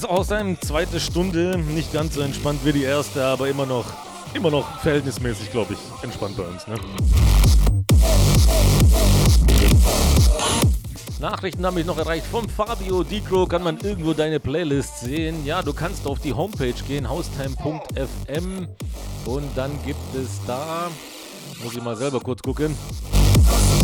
Hausheim, zweite Stunde, nicht ganz so entspannt wie die erste, aber immer noch verhältnismäßig, glaube ich, entspannt bei uns, ne? Nachrichten haben mich noch erreicht vom Fabio Dicro. Kann man irgendwo deine Playlist sehen? Ja, du kannst auf die Homepage gehen, haustime.fm, und dann gibt es da, muss ich mal selber kurz gucken,